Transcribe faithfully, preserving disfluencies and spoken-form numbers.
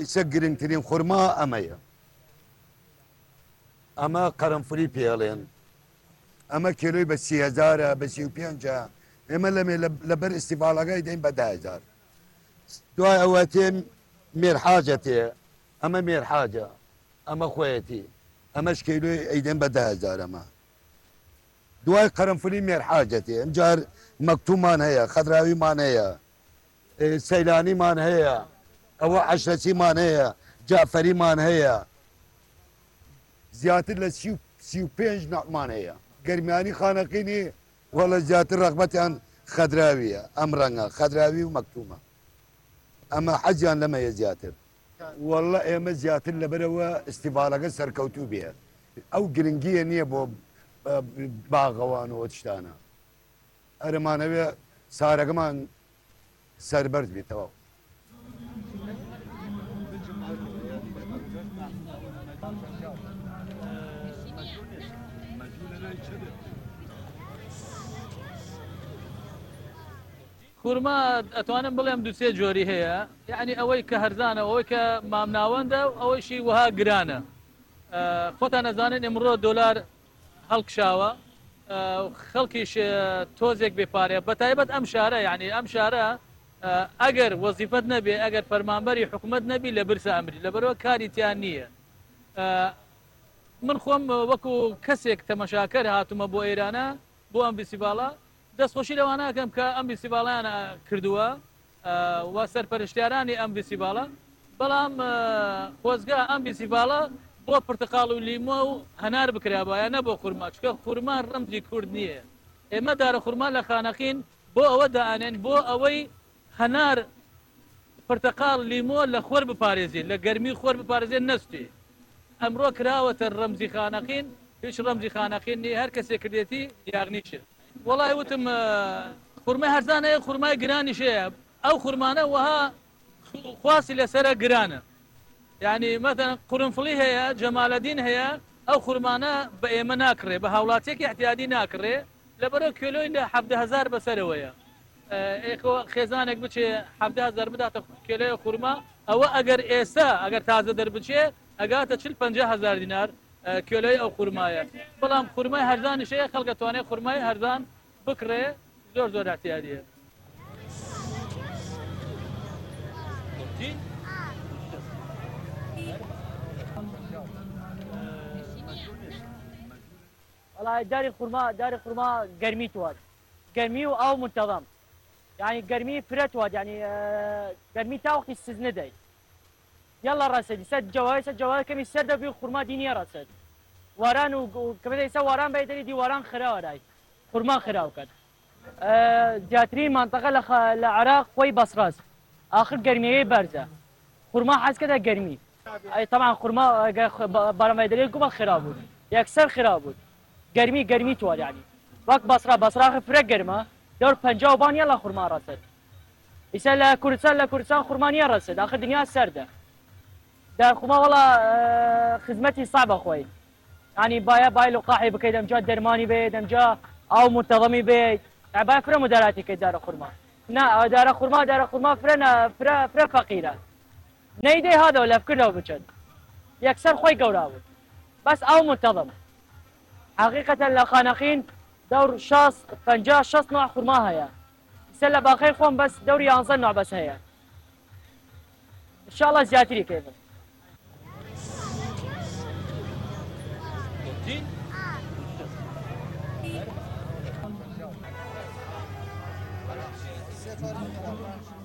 se girngtirîn xurma em ye. Ama qerenfilî pêlên. Ama kiloy bi sî hezar e, bi sî û pênc e. Ême lemê li ber îstîvalagayê deyên bi deh hezar. Duay ewetê mêrhacetê, ama mêrhaca, ama xweyetî. Ama ji kiloy eydên bi deh hezar ema. Duay qerenfilî mêrhacetê. Em car mektûman heye, xedrawîman heye, seylanîman heye, ew eşresîman heye, caferîman heye. Ziyatir li sî û pênc navman heye. Germiyanî xaneqînî wala ziyatir rexbetan xedrawî ye. Em renga xedrawî û mektûma. Ama heciyan leme ye ziyatir. Walla ême ziyatir li ber ew îstîvaleke serkewtû bêye. Ew giringiyê niye bo baxewan û tiştana. Erêman ew ê sarekiman serberd bî tewaw. خورما ئەتوانم بڵێم دووسێ جۆری هەیە یعنی ئەوەی کە هەرزانە ئەوەی کە مامناوەندە و ئەوەیشی وها گرانە خۆتان نەزانن ئێمڕۆ دۆلار هەڵکشاوە خەڵکیش تۆزێک بێپارێ بەتایبەت ئەم شارە یعنی ئەم شارە ئەگەر وەزیفەت نەبێ ئەگەر فەرمانبەری حکوومەت نەبی لە برسە ئەمری لەبەرەوە کاری تیان نییە من خۆم وەکو کەسێک تەمەشاکەر هاتوومە بۆ ئێرانە بۆ ئەم فیستیڤاڵە دەستخۆشی لەوانە ئەکەم کە ئەم فیستیڤاڵیانە کردووە و سەرپەرشتیارانی ئەم فیستیڤاڵە بەڵام خۆزگا ئەم فیستیڤاڵە بۆ پرتقاڵ و لیمۆ و هەنار بکرابایە نە بۆ خورما چکە خورما ڕەمزی کورد نییە ئێمە دارە خورما لە خانەقین بۆ ئەوە دائانێن بۆ ئەوەی هەنار پرتقاڵ لیمۆ لە خۆر بپارێزێت لە گەرمی خۆر بپارێزێت نەستی ئەمڕۆ کراوەتە ڕەمزی خانەقین هیچ ڕەمزی خانەقین نیە هەر کەسێک کردێتی یاغنیشە وڵای وتم خورمای هەرزان هەیە خورمای گرانیش هەیە ئەو خورمانە وەها خواسی لەسرە گرانە یعنی مەثەن قورنفڵی هەیە جەمالەدین هەیە ئەو خورمانە بە ئێمە ناکڕێ بە هاوڵاتیەکی احتیادی ناکڕێ لەبەرەوە کیلۆی لە حەڤدە هەزار بەسەرەوەیە خێزانێک بچێ حەڤدە هەزار بداتە کیلۆی خورما ئەوە ئەگەر ئێستا ئەگەر تازە دەربچێ ئەگاتە چل پەنجا هەزار دینار کیلۆی ئەو خورمایە بەڵام خورمای هەرزانیش هەیە خەڵک دەتوانێت خورمای هەرزان بکڕێ زۆر زۆر احتیادیە والله داري خورما داري خورما گرمی تواد گرمی و او منتظم يعني گرمی فرت واد يعني گرمی تا وقت السزن داي يلا راسد سد جواي سد جواي كم السد بي خورما دينيا راسد واران وكمان يسا واران بيدري دي واران خراو داي خورما خراو كد جاترين منطقة لخ العراق خوي بصراز آخر گرمیه برزه خورما حس كده گرمی طبعا خورما براميدري قبل خراب بود يكسر خراب بود گرمی گرمی توال يعني وقت بصرة بصرة فرق گرمه دور پنجاه وبان يلا خورما راسد يسا لكردستان لكردستان خورمانية راسد آخر دنيا سرده دار خورما والله خدمتي صعبة خوي يعني بايا باي لقاحي بكي دم جا درماني بي دم جا او منتظمي بي يعني بايا فرا مداراتي كي دار خورما نا دار خورما دار خورما فرا فرا فرا فقيرة نيدي هذا ولا فكر له بجد يكسر خوي قوراوي بس او منتظم حقيقة لخانقين دور شاص فنجا شاص نوع خرما هيا يسلا باخير خوان بس دوري يانصن نوع بس هيا ان شاء الله زياتري كيف Sefer